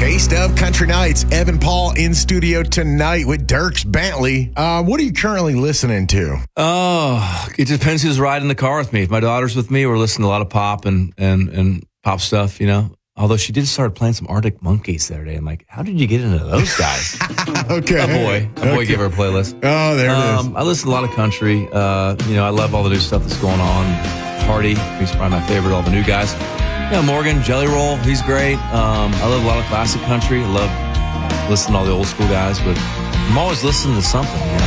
Taste of Country Nights. Evan Paul in studio tonight with Dierks Bentley. What are you currently listening to? Oh, it depends who's riding the car with me. If my daughter's with me, we're listening to a lot of pop and pop stuff, you know. Although she did start playing some Arctic Monkeys the other day. I'm like, how did you get into those guys? Okay. A boy gave her a playlist. Oh, there it is. I listen to a lot of country. You know, I love all the new stuff that's going on. Hardy, he's probably my favorite, all the new guys. Yeah, Morgan, Jelly Roll, he's great. I love a lot of classic country. I love listening to all the old school guys, but I'm always listening to something, you know?